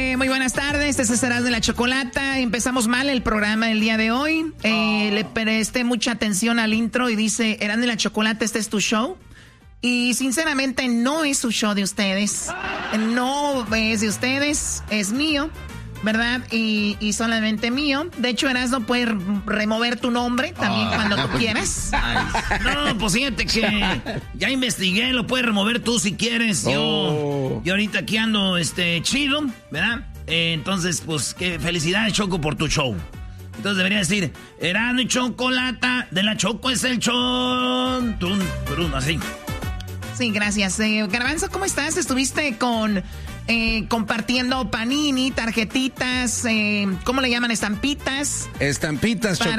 Muy buenas tardes, este es Erasmo de la Chocolata. Empezamos mal el programa del día de hoy. Le presté mucha atención al intro y dice, Erasmo de la Chocolata, este es tu show. Y sinceramente no es su show de ustedes. No es de ustedes, es mío, ¿verdad? Y solamente mío. De hecho, Erasmo puede remover tu nombre también cuando tú quieras. No, pues fíjate que ya investigué, lo puedes remover tú si quieres. Yo ahorita aquí ando chido, ¿verdad? Entonces, pues, qué felicidades, Choco, por tu show. Entonces debería decir, Erasmo y Chocolata, de la Choco es el show. Así. Sí, gracias. Garbanzo, ¿cómo estás? Estuviste compartiendo panini, tarjetitas, ¿cómo le llaman? Estampitas. Estampitas, Choco.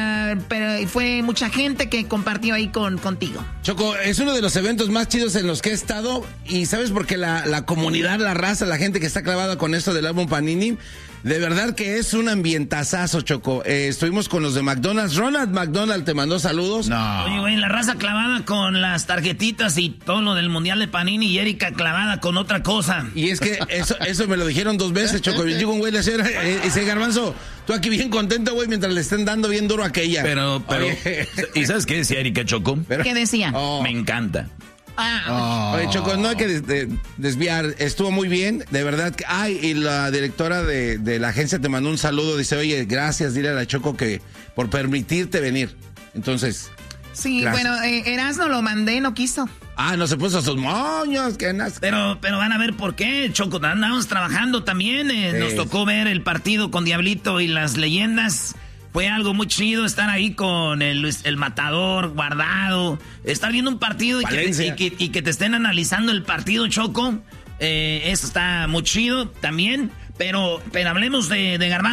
Pero fue mucha gente que compartió ahí contigo. Choco, es uno de los eventos más chidos en los que he estado. Y ¿sabes por qué la comunidad, la raza, la gente que está clavada con esto del álbum Panini? De verdad que es un ambientazazo, Choco. Estuvimos con los de McDonald's. Ronald McDonald te mandó saludos. No. Oye, güey, la raza clavada con las tarjetitas y todo lo del Mundial de Panini y Erika clavada con otra cosa. Y es que eso me lo dijeron 2 veces, Choco. Y digo, güey, dice Garbanzo, tú aquí bien contento, güey, mientras le estén dando bien duro a aquella. Pero, ¿y sabes qué decía Erika, Choco? ¿Qué decía? Me encanta. Oye, Choco, no hay que desviar. Estuvo muy bien, de verdad. Y la directora de la agencia te mandó un saludo. Dice, oye, gracias, dile a la Choco que por permitirte venir. Entonces, sí, gracias. Bueno, Erasmo lo mandé, no quiso. No se puso a sus moños. Pero van a ver por qué, Choco. Andamos trabajando también. Nos tocó ver el partido con Diablito y las leyendas. Fue algo muy chido estar ahí con el Matador, Guardado. Estar viendo un partido y que te estén analizando el partido, Choco. Eso está muy chido también. Pero hablemos de Garbanzo.